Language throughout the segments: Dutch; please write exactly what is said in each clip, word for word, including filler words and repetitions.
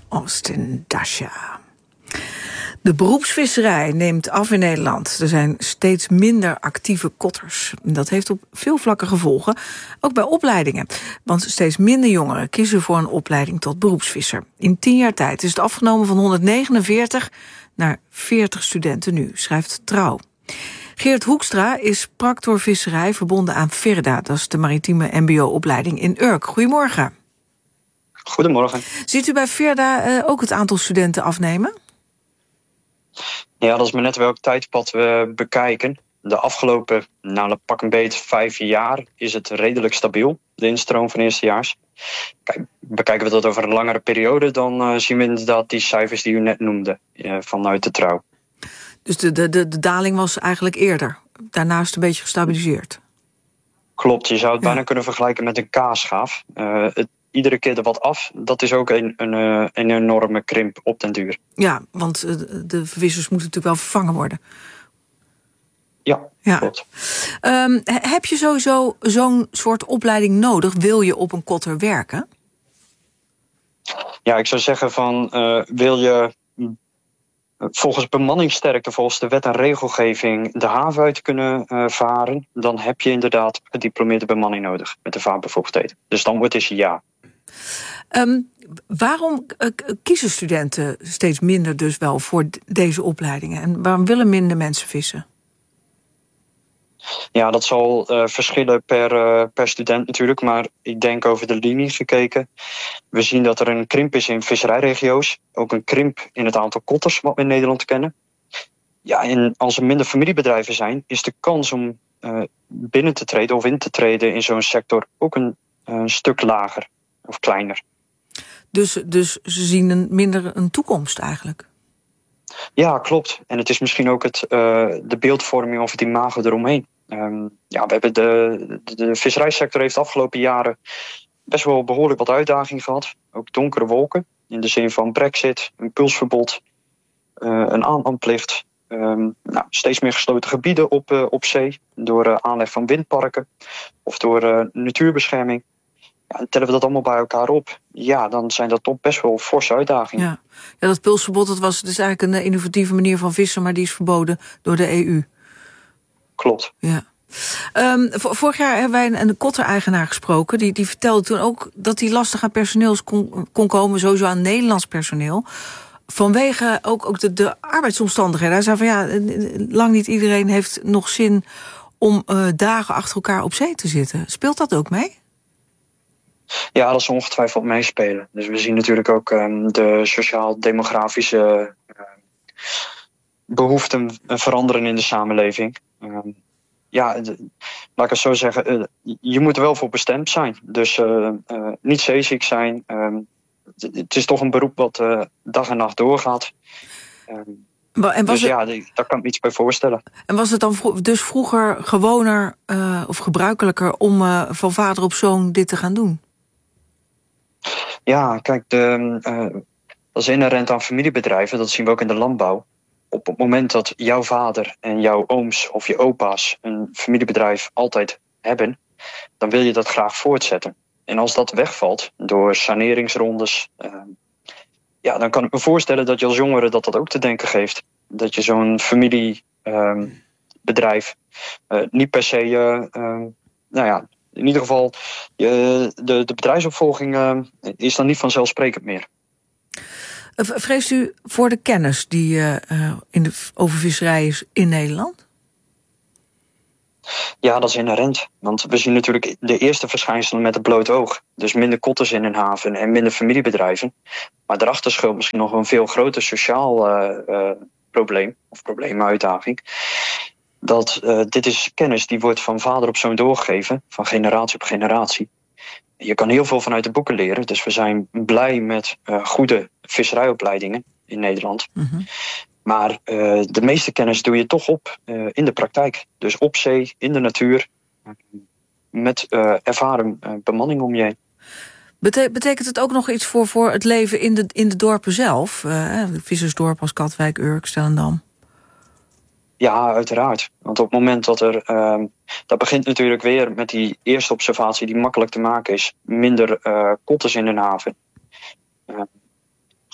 Austin Dasha. De beroepsvisserij neemt af in Nederland. Er zijn steeds minder actieve kotters. Dat heeft op veel vlakken gevolgen, ook bij opleidingen. Want steeds minder jongeren kiezen voor een opleiding tot beroepsvisser. In tien jaar tijd is het afgenomen van honderdnegenenveertig naar veertig studenten nu, schrijft Trouw. Geert Hoekstra is practor visserij verbonden aan Virda. Dat is de maritieme mbo-opleiding in Urk. Goedemorgen. Goedemorgen. Ziet u bij Virda uh, ook het aantal studenten afnemen? Ja, dat is maar net welk tijdpad we bekijken. De afgelopen, nou pak een beet, vijf jaar is het redelijk stabiel, de instroom van eerstejaars. Kijk, bekijken we dat over een langere periode, dan uh, zien we inderdaad die cijfers die u net noemde, uh, vanuit de Trouw. Dus de, de, de, de daling was eigenlijk eerder, daarnaast een beetje gestabiliseerd? Klopt, je zou het ja. bijna kunnen vergelijken met een kaasschaaf. Uh, het, iedere keer er wat af, dat is ook een, een, een enorme krimp op den duur. Ja, want de vissers moeten natuurlijk wel vervangen worden. Ja, ja. Klopt. Um, heb je sowieso zo'n soort opleiding nodig? Wil je op een kotter werken? Ja, ik zou zeggen van, uh, wil je volgens bemanningssterkte, volgens de wet en regelgeving de haven uit kunnen uh, varen, dan heb je inderdaad gediplomeerde bemanning nodig met de vaarbevoegdheden. Dus dan wordt het ja. Um, waarom uh, kiezen studenten steeds minder dus wel voor d- deze opleidingen? En waarom willen minder mensen vissen? Ja, dat zal uh, verschillen per, uh, per student natuurlijk. Maar ik denk over de linie gekeken. We zien dat er een krimp is in visserijregio's. Ook een krimp in het aantal kotters wat we in Nederland kennen. Ja, en als er minder familiebedrijven zijn, is de kans om uh, binnen te treden of in te treden in zo'n sector ook een, een stuk lager of kleiner. Dus, dus ze zien een, minder een toekomst eigenlijk? Ja, klopt. En het is misschien ook het, uh, de beeldvorming of het imago eromheen. Um, ja, we hebben de, de, de visserijsector heeft de afgelopen jaren best wel behoorlijk wat uitdaging gehad. Ook donkere wolken, in de zin van Brexit, een pulsverbod, uh, een aanlandplicht. Um, nou, steeds meer gesloten gebieden op, uh, op zee, door uh, aanleg van windparken of door uh, natuurbescherming. Ja, en tellen we dat allemaal bij elkaar op, ja, dan zijn dat toch best wel forse uitdagingen. Ja, ja dat pulsverbod, dat was dus eigenlijk een innovatieve manier van vissen, maar die is verboden door de E U. Klopt. Ja. Um, vorig jaar hebben wij een, een kottereigenaar gesproken. Die, die vertelde toen ook dat hij lastig aan personeel kon, kon komen, sowieso aan Nederlands personeel. Vanwege ook, ook de, de arbeidsomstandigheden. Hij zei van ja, lang niet iedereen heeft nog zin om uh, dagen achter elkaar op zee te zitten. Speelt dat ook mee? Ja, dat zal ongetwijfeld meespelen. Dus we zien natuurlijk ook um, de sociaal-demografische uh, behoeften veranderen in de samenleving. Um, ja, de, laat ik het zo zeggen, uh, je moet er wel voor bestemd zijn. Dus uh, uh, niet zeeziek zijn. Um, het, het is toch een beroep wat uh, dag en nacht doorgaat. Um, en was dus het, ja, daar kan ik me iets bij voorstellen. En was het dan vro- dus vroeger gewoner uh, of gebruikelijker om uh, van vader op zoon dit te gaan doen? Ja, kijk, de, uh, dat is inherent aan familiebedrijven. Dat zien we ook in de landbouw. Op het moment dat jouw vader en jouw ooms of je opa's een familiebedrijf altijd hebben, dan wil je dat graag voortzetten. En als dat wegvalt door saneringsrondes, uh, ja, dan kan ik me voorstellen dat je als jongere dat dat ook te denken geeft. Dat je zo'n familiebedrijf uh, uh, niet per se, uh, uh, nou ja, in ieder geval, je, de, de bedrijfsopvolging uh, is dan niet vanzelfsprekend meer. Vreest u voor de kennis die uh, in de overvisserij is in Nederland? Ja, dat is inherent. Want we zien natuurlijk de eerste verschijnselen met het blote oog. Dus minder kotters in een haven en minder familiebedrijven. Maar daarachter schuilt misschien nog een veel groter sociaal uh, uh, probleem. Of probleemuitdaging. Dat uh, dit is kennis die wordt van vader op zoon doorgegeven. Van generatie op generatie. Je kan heel veel vanuit de boeken leren. Dus we zijn blij met uh, goede visserijopleidingen in Nederland. Mm-hmm. Maar uh, de meeste kennis doe je toch op uh, in de praktijk. Dus op zee, in de natuur. Met uh, ervaren uh, bemanning om je heen. Bete- betekent het ook nog iets voor, voor het leven in de, in de dorpen zelf? Uh, Vissersdorp als Katwijk, Urk, Stellendam. Ja, uiteraard. Want op het moment dat er... Uh, dat begint natuurlijk weer met die eerste observatie die makkelijk te maken is. Minder uh, kotters in een haven. Uh,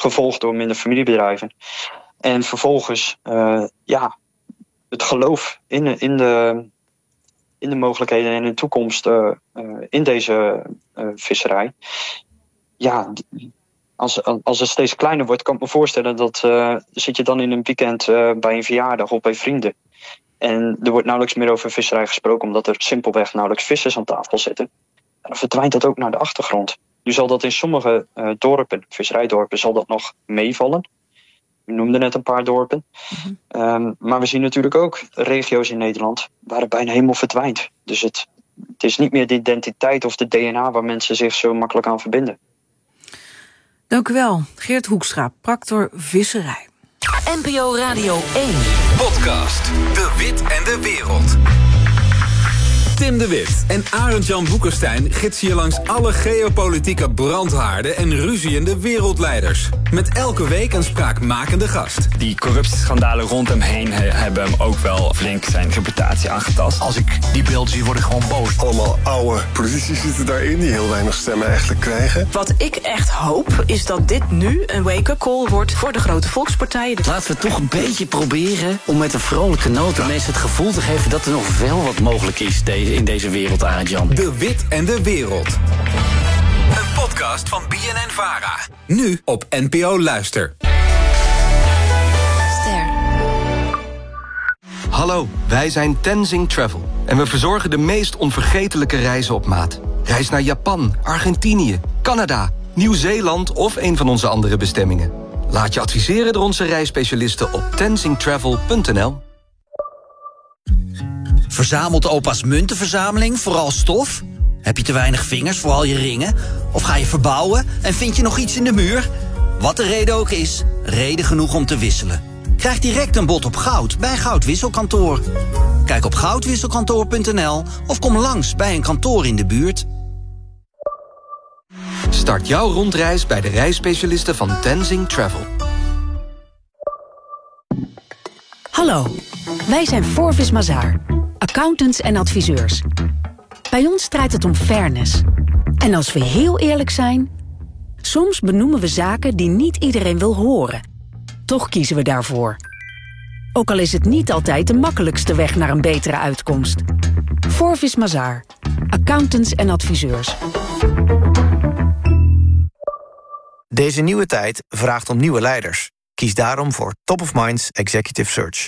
gevolgd door minder familiebedrijven. En vervolgens, uh, ja, het geloof in, in, de, in de mogelijkheden en in de toekomst uh, uh, in deze uh, visserij. Ja, als, als het steeds kleiner wordt, kan ik me voorstellen dat uh, zit je dan in een weekend uh, bij een verjaardag of bij vrienden. En er wordt nauwelijks meer over visserij gesproken, omdat er simpelweg nauwelijks vissers aan tafel zitten. En dan verdwijnt dat ook naar de achtergrond. Nu zal dat in sommige uh, dorpen, visserijdorpen, zal dat nog meevallen. We noemden net een paar dorpen. Mm-hmm. Um, maar we zien natuurlijk ook regio's in Nederland waar het bijna helemaal verdwijnt. Dus het, het is niet meer de identiteit of de D N A waar mensen zich zo makkelijk aan verbinden. Dank u wel, Geert Hoekstra, practor visserij. N P O Radio één. Podcast De Wit en de Wereld. Tim de Wit en Arend-Jan Boekenstein gidsen je langs alle geopolitieke brandhaarden en ruziende wereldleiders. Met elke week een spraakmakende gast. Die corruptieschandalen rond hem heen hebben hem ook wel flink zijn reputatie aangetast. Als ik die beelden zie, word ik gewoon boos. Allemaal oude politici zitten daarin die heel weinig stemmen eigenlijk krijgen. Wat ik echt hoop, is dat dit nu een wake-up call wordt voor de grote volkspartijen. Laten we toch een beetje proberen om met een vrolijke noot de mensen het gevoel te geven dat er nog wel wat mogelijk is in deze wereld, Arend-Jan. De Wit en de Wereld. Een podcast van B N N-Vara. Nu op N P O Luister. Ster. Hallo, wij zijn Tenzing Travel. En we verzorgen de meest onvergetelijke reizen op maat. Reis naar Japan, Argentinië, Canada, Nieuw-Zeeland of een van onze andere bestemmingen. Laat je adviseren door onze reisspecialisten op tenzing travel punt n l. Verzamelt opa's muntenverzameling vooral stof? Heb je te weinig vingers voor al je ringen? Of ga je verbouwen en vind je nog iets in de muur? Wat de reden ook is, reden genoeg om te wisselen. Krijg direct een bod op goud bij Goudwisselkantoor. Kijk op goudwisselkantoor punt n l of kom langs bij een kantoor in de buurt. Start jouw rondreis bij de reisspecialisten van Tenzing Travel. Hallo, wij zijn Forvis Mazars, accountants en adviseurs. Bij ons draait het om fairness. En als we heel eerlijk zijn, soms benoemen we zaken die niet iedereen wil horen. Toch kiezen we daarvoor. Ook al is het niet altijd de makkelijkste weg naar een betere uitkomst. Forvis Mazars, accountants en adviseurs. Deze nieuwe tijd vraagt om nieuwe leiders. Kies daarom voor Top of Minds Executive Search.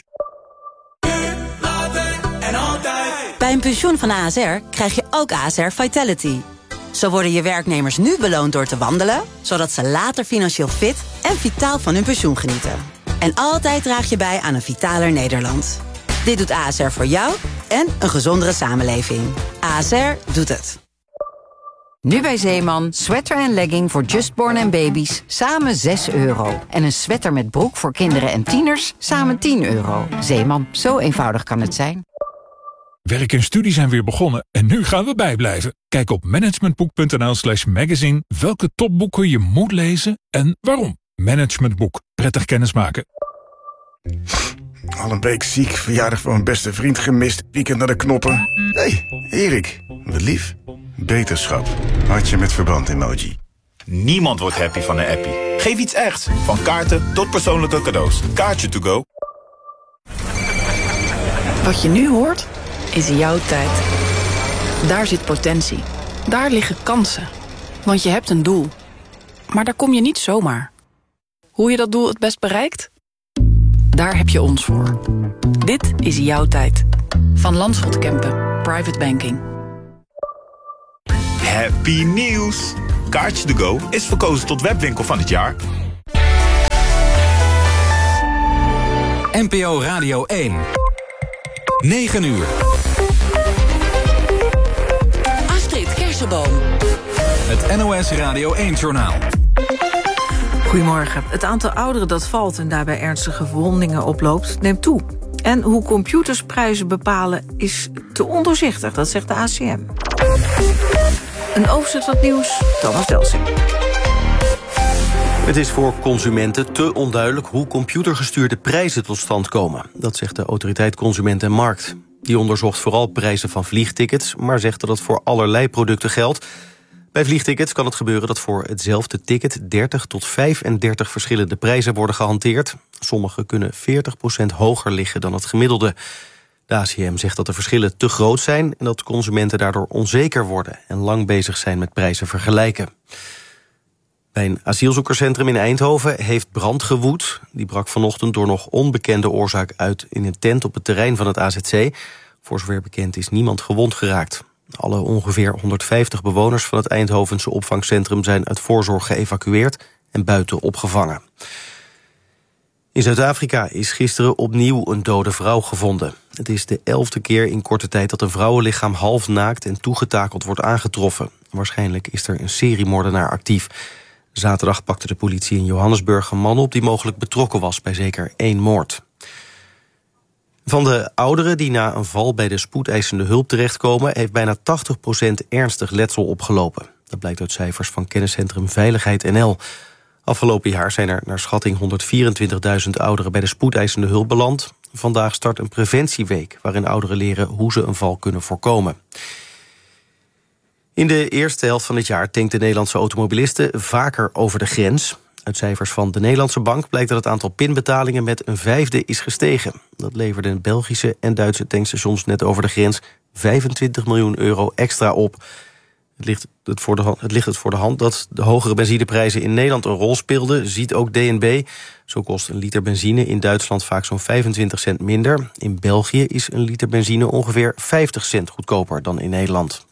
Bij een pensioen van A S R krijg je ook A S R Vitality. Zo worden je werknemers nu beloond door te wandelen, zodat ze later financieel fit en vitaal van hun pensioen genieten. En altijd draag je bij aan een vitaler Nederland. Dit doet A S R voor jou en een gezondere samenleving. A S R doet het. Nu bij Zeeman, sweater en legging voor justborn en baby's, samen zes euro. En een sweater met broek voor kinderen en tieners, samen tien euro. Zeeman, zo eenvoudig kan het zijn. Werk en studie zijn weer begonnen en nu gaan we bijblijven. Kijk op managementboek punt n l slash magazine welke topboeken je moet lezen en waarom. Managementboek, prettig kennismaken. Al een week ziek, verjaardag van mijn beste vriend gemist, weekend naar de knoppen. Hé, hey, Erik, wat lief. Beterschap, hartje met verband emoji. Niemand wordt happy van een appie. Geef iets echt, van kaarten tot persoonlijke cadeaus. Kaartje to go. Wat je nu hoort, is jouw tijd. Daar zit potentie. Daar liggen kansen. Want je hebt een doel. Maar daar kom je niet zomaar. Hoe je dat doel het best bereikt? Daar heb je ons voor. Dit is jouw tijd. Van Landschot Kempen, Private Banking. Happy nieuws! Kaartje to go is verkozen tot webwinkel van het jaar. N P O Radio één. negen uur. Astrid Kersenboom. Het N O S Radio één-journaal. Goedemorgen. Het aantal ouderen dat valt en daarbij ernstige verwondingen oploopt, neemt toe. En hoe computers prijzen bepalen is te ondoorzichtig, dat zegt de A C M. Een overzicht van het nieuws, Thomas Delsing. Het is voor consumenten te onduidelijk hoe computergestuurde prijzen tot stand komen. Dat zegt de Autoriteit Consument en Markt. Die onderzocht vooral prijzen van vliegtickets, maar zegt dat het voor allerlei producten geldt. Bij vliegtickets kan het gebeuren dat voor hetzelfde ticket dertig tot vijfendertig verschillende prijzen worden gehanteerd. Sommige kunnen veertig procent hoger liggen dan het gemiddelde. De A C M zegt dat de verschillen te groot zijn en dat consumenten daardoor onzeker worden en lang bezig zijn met prijzen vergelijken. Bij een asielzoekerscentrum in Eindhoven heeft brand gewoed. Die brak vanochtend door nog onbekende oorzaak uit in een tent op het terrein van het A Z C. Voor zover bekend is niemand gewond geraakt. Alle ongeveer honderdvijftig bewoners van het Eindhovense opvangcentrum zijn uit voorzorg geëvacueerd en buiten opgevangen. In Zuid-Afrika is gisteren opnieuw een dode vrouw gevonden. Het is de elfde keer in korte tijd dat een vrouwenlichaam half naakt en toegetakeld wordt aangetroffen. Waarschijnlijk is er een seriemoordenaar actief. Zaterdag pakte de politie in Johannesburg een man op die mogelijk betrokken was bij zeker één moord. Van de ouderen die na een val bij de spoedeisende hulp terechtkomen, heeft bijna tachtig procent ernstig letsel opgelopen. Dat blijkt uit cijfers van kenniscentrum Veiligheid N L. Afgelopen jaar zijn er naar schatting honderdvierentwintigduizend ouderen bij de spoedeisende hulp beland. Vandaag start een preventieweek waarin ouderen leren hoe ze een val kunnen voorkomen. In de eerste helft van het jaar tankten Nederlandse automobilisten vaker over de grens. Uit cijfers van de Nederlandse Bank blijkt dat het aantal pinbetalingen met een vijfde is gestegen. Dat leverde Belgische en Duitse tankstations net over de grens vijfentwintig miljoen euro extra op. Het ligt het, voor de hand, het ligt het voor de hand dat de hogere benzineprijzen in Nederland een rol speelden, ziet ook D N B. Zo kost een liter benzine in Duitsland vaak zo'n vijfentwintig cent minder. In België is een liter benzine ongeveer vijftig cent goedkoper dan in Nederland.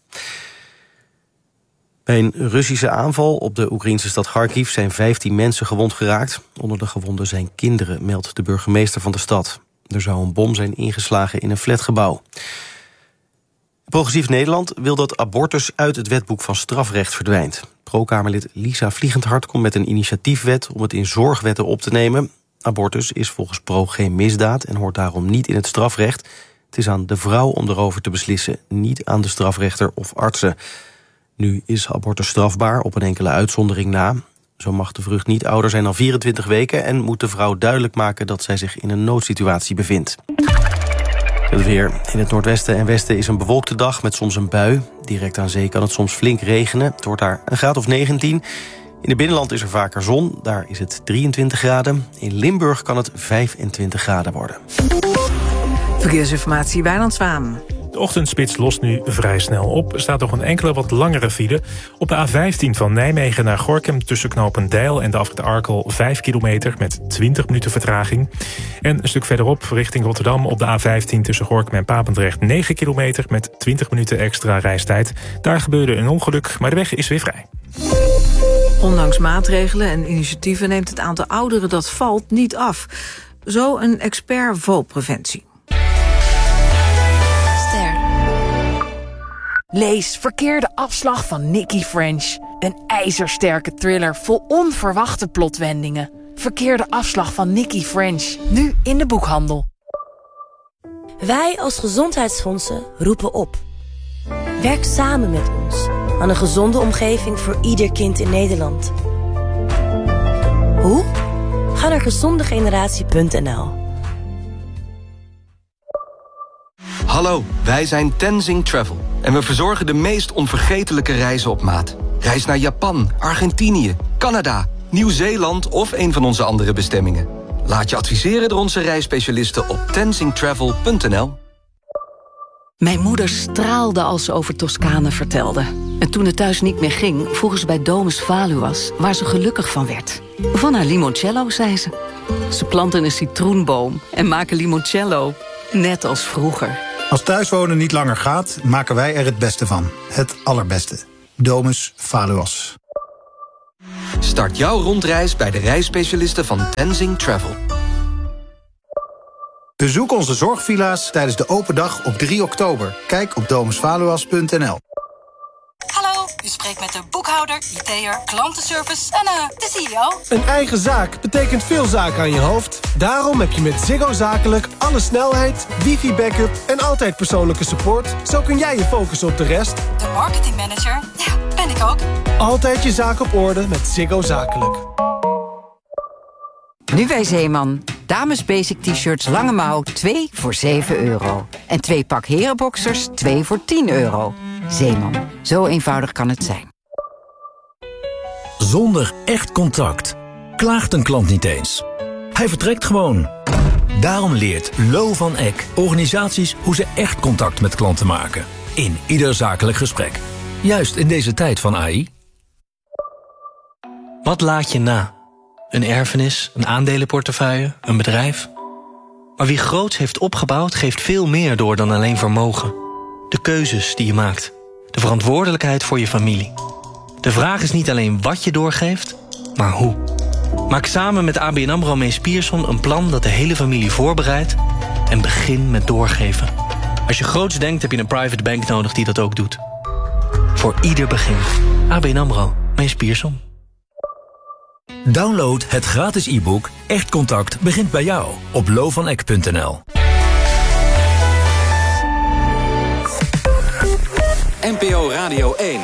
Bij een Russische aanval op de Oekraïnse stad Kharkiv zijn vijftien mensen gewond geraakt. Onder de gewonden zijn kinderen, meldt de burgemeester van de stad. Er zou een bom zijn ingeslagen in een flatgebouw. Progressief Nederland wil dat abortus uit het wetboek van strafrecht verdwijnt. Pro-Kamerlid Lisa Vliegendhart komt met een initiatiefwet om het in zorgwetten op te nemen. Abortus is volgens Pro geen misdaad en hoort daarom niet in het strafrecht. Het is aan de vrouw om erover te beslissen, niet aan de strafrechter of artsen. Nu is abortus strafbaar op een enkele uitzondering na. Zo mag de vrucht niet ouder zijn dan vierentwintig weken... en moet de vrouw duidelijk maken dat zij zich in een noodsituatie bevindt. Het weer. In het noordwesten en westen is een bewolkte dag met soms een bui. Direct aan zee kan het soms flink regenen. Het wordt daar een graad of negentien. In het binnenland is er vaker zon. Daar is het drieëntwintig graden. In Limburg kan het vijfentwintig graden worden. Verkeersinformatie, Wijnand Zwaan. De ochtendspits lost nu vrij snel op. Er staat nog een enkele wat langere file. Op de A vijftien van Nijmegen naar Gorinchem tussen Knopendijl en de afrit Arkel vijf kilometer met twintig minuten vertraging. En een stuk verderop richting Rotterdam op de A vijftien tussen Gorinchem en Papendrecht negen kilometer met twintig minuten extra reistijd. Daar gebeurde een ongeluk, maar de weg is weer vrij. Ondanks maatregelen en initiatieven neemt het aantal ouderen dat valt niet af. Zo een expert valpreventie. Lees Verkeerde afslag van Nicky French. Een ijzersterke thriller vol onverwachte plotwendingen. Verkeerde afslag van Nicky French. Nu in de boekhandel. Wij als gezondheidsfondsen roepen op. Werk samen met ons aan een gezonde omgeving voor ieder kind in Nederland. Hoe? Ga naar gezondegeneratie punt n l. Hallo, wij zijn Tenzing Travel. En we verzorgen de meest onvergetelijke reizen op maat. Reis naar Japan, Argentinië, Canada, Nieuw-Zeeland of een van onze andere bestemmingen. Laat je adviseren door onze reisspecialisten op tenzing travel punt n l. Mijn moeder straalde als ze over Toscane vertelde. En toen het thuis niet meer ging, vroegen ze bij Domus Valuas waar ze gelukkig van werd. Van haar limoncello, zei ze. Ze planten een citroenboom en maken limoncello, net als vroeger. Als thuiswonen niet langer gaat, maken wij er het beste van. Het allerbeste. Domus Valuas. Start jouw rondreis bij de reisspecialisten van Tenzing Travel. Bezoek onze zorgvilla's tijdens de open dag op drie oktober. Kijk op domus valuas punt n l. Hallo, u spreekt met de boekhouder, I T'er, klantenservice en uh, de C E O. Een eigen zaak betekent veel zaken aan je hoofd. Daarom heb je met Ziggo Zakelijk alle snelheid, wifi-backup en altijd persoonlijke support. Zo kun jij je focussen op de rest. De marketingmanager, ja, ben ik ook. Altijd je zaak op orde met Ziggo Zakelijk. Nu bij Zeeman. Dames basic t-shirts lange mouw twee voor zeven euro. En twee pak herenboxers twee voor tien euro. Zeeman, zo eenvoudig kan het zijn. zonder echt contact. Klaagt een klant niet eens. Hij vertrekt gewoon. Daarom leert Lo van Eck organisaties hoe ze echt contact met klanten maken. In ieder zakelijk gesprek. Juist in deze tijd van A I. Wat laat je na? Een erfenis, een aandelenportefeuille, een bedrijf? Maar wie groots heeft opgebouwd, geeft veel meer door dan alleen vermogen. De keuzes die je maakt. De verantwoordelijkheid voor je familie. De vraag is niet alleen wat je doorgeeft, maar hoe. Maak samen met A B N AMRO Mees Pierson een plan dat de hele familie voorbereidt en begin met doorgeven. Als je groots denkt, heb je een private bank nodig die dat ook doet. Voor ieder begin. A B N AMRO Mees Pierson. Download het gratis e-book Echt Contact begint bij jou op lo van eck punt n l. N P O Radio één.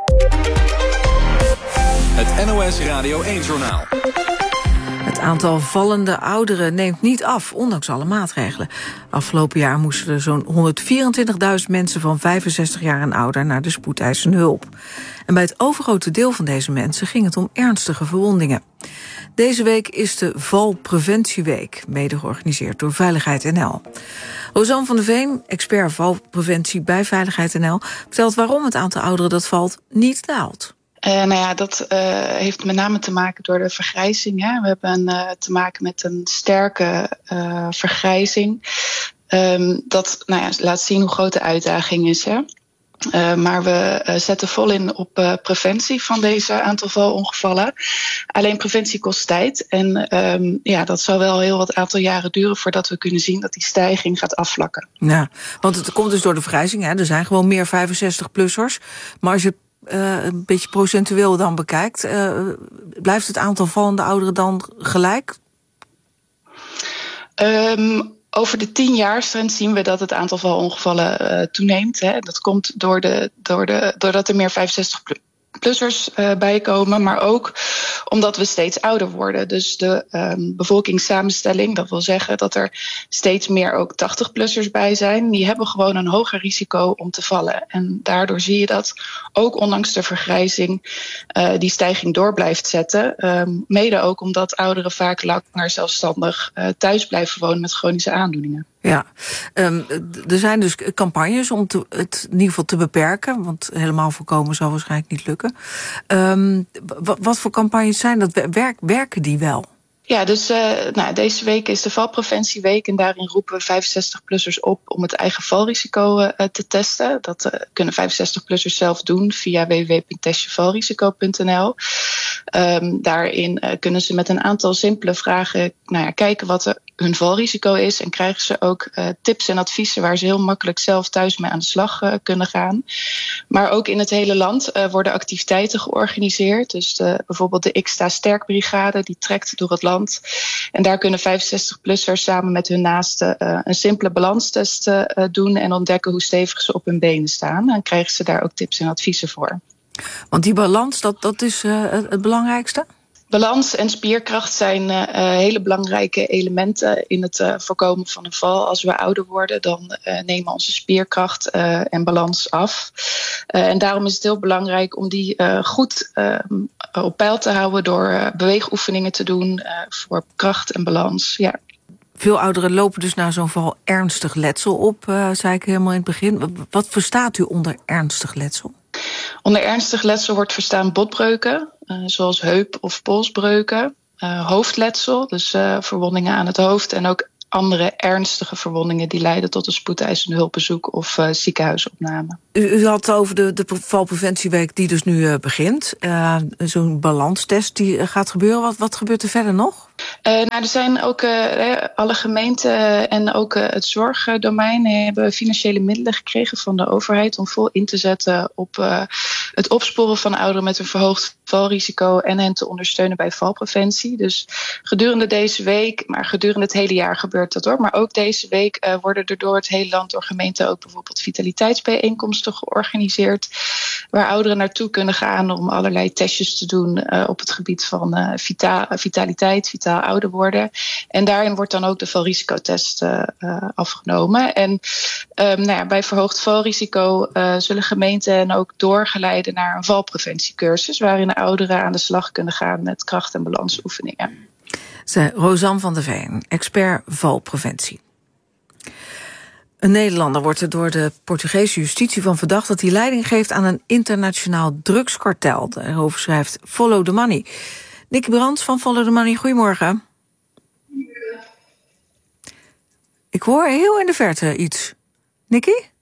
Het N O S Radio één-journaal. Het aantal vallende ouderen neemt niet af, ondanks alle maatregelen. Afgelopen jaar moesten er zo'n honderdvierentwintigduizend mensen van vijfenzestig jaar en ouder naar de spoedeisende hulp. En bij het overgrote deel van deze mensen ging het om ernstige verwondingen. Deze week is de Valpreventieweek, mede georganiseerd door Veiligheid N L. Rosanne van der Veen, expert valpreventie bij Veiligheid N L, vertelt waarom het aantal ouderen dat valt niet daalt. Uh, nou ja, dat uh, heeft met name te maken door de vergrijzing. Hè. We hebben uh, te maken met een sterke uh, vergrijzing. Um, dat nou ja, laat zien hoe groot de uitdaging is. Hè. Uh, maar we uh, zetten vol in op uh, preventie van deze aantal valongevallen. Alleen preventie kost tijd. En um, ja, dat zal wel heel wat aantal jaren duren voordat we kunnen zien dat die stijging gaat afvlakken. Ja, want het komt dus door de vergrijzing. Hè. Er zijn gewoon meer vijfenzestig-plussers. Maar als je Uh, een beetje procentueel dan bekijkt, uh, blijft het aantal vallende ouderen dan gelijk? Um, over de tienjaarstrend zien we dat het aantal valongevallen uh, toeneemt. Hè. Dat komt door de, door de, doordat er meer vijfenzestig-plussers uh, bijkomen, maar ook omdat we steeds ouder worden. Dus de um, bevolkingssamenstelling, dat wil zeggen dat er steeds meer ook tachtig-plussers bij zijn. Die hebben gewoon een hoger risico om te vallen. En daardoor zie je dat ook ondanks de vergrijzing uh, die stijging door blijft zetten. Um, mede ook omdat ouderen vaak langer zelfstandig uh, thuis blijven wonen met chronische aandoeningen. Ja, um, er zijn dus campagnes om te, het in ieder geval te beperken, want helemaal voorkomen zal waarschijnlijk niet lukken. Um, wat, wat voor campagnes zijn dat? Werk, werken die wel? Ja, dus uh, nou, deze week is de valpreventieweek en daarin roepen we vijfenzestig-plussers op om het eigen valrisico uh, te testen. Dat uh, kunnen vijfenzestig-plussers zelf doen via w w w punt test je valrisico punt n l. Um, daarin uh, kunnen ze met een aantal simpele vragen nou ja, kijken wat er hun valrisico is en krijgen ze ook uh, tips en adviezen waar ze heel makkelijk zelf thuis mee aan de slag uh, kunnen gaan. Maar ook in het hele land uh, worden activiteiten georganiseerd. Dus de, bijvoorbeeld de X T A Sterkbrigade, die trekt door het land. En daar kunnen vijfenzestig-plussers samen met hun naasten uh, een simpele balanstest uh, doen en ontdekken hoe stevig ze op hun benen staan. Dan krijgen ze daar ook tips en adviezen voor. Want die balans, dat, dat is uh, het belangrijkste? Balans en spierkracht zijn uh, hele belangrijke elementen in het uh, voorkomen van een val. Als we ouder worden, dan uh, nemen onze spierkracht uh, en balans af. Uh, en daarom is het heel belangrijk om die uh, goed uh, op peil te houden door uh, beweegoefeningen te doen uh, voor kracht en balans. Ja. Veel ouderen lopen dus na zo'n val ernstig letsel op, uh, zei ik helemaal in het begin. Wat verstaat u onder ernstig letsel? Onder ernstig letsel wordt verstaan botbreuken, uh, zoals heup- of polsbreuken, uh, hoofdletsel, dus uh, verwondingen aan het hoofd en ook andere ernstige verwondingen die leiden tot een spoedeisende hulpbezoek of uh, ziekenhuisopname. U, u had het over de, de valpreventieweek die dus nu uh, begint. Uh, Zo'n balanstest die uh, gaat gebeuren. Wat, wat gebeurt er verder nog? Uh, nou, er zijn ook uh, alle gemeenten en ook uh, het zorgdomein hebben financiële middelen gekregen van de overheid om vol in te zetten op uh, het opsporen van ouderen met een verhoogd valrisico en hen te ondersteunen bij valpreventie. Dus gedurende deze week, maar gedurende het hele jaar gebeurt dat hoor. Maar ook deze week uh, worden er door het hele land door gemeenten ook bijvoorbeeld vitaliteitsbijeenkomsten georganiseerd, waar ouderen naartoe kunnen gaan om allerlei testjes te doen uh, op het gebied van uh, vita- vitaliteit, vitaal ouder worden. En daarin wordt dan ook de valrisicotest uh, uh, afgenomen. En um, nou ja, bij verhoogd valrisico uh, zullen gemeenten ook doorgeleiden naar een valpreventiecursus, waarin ouderen aan de slag kunnen gaan met kracht- en balansoefeningen. Zij Rosanne van der Veen, expert valpreventie. Een Nederlander wordt er door de Portugese justitie van verdacht dat hij leiding geeft aan een internationaal drugskartel. Daarover schrijft Follow the Money. Nicky Brands van Follow the Money, goedemorgen. Ik hoor heel in de verte iets. Nicky?